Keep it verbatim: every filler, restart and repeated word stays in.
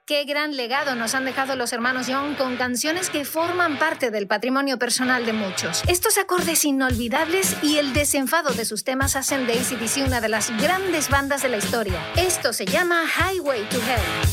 Qué gran legado nos han dejado los hermanos Young con canciones que forman parte del patrimonio personal de muchos. Estos acordes inolvidables y el desenfado de sus temas hacen de A C/D C una de las grandes bandas de la historia. Esto se llama Highway to Hell.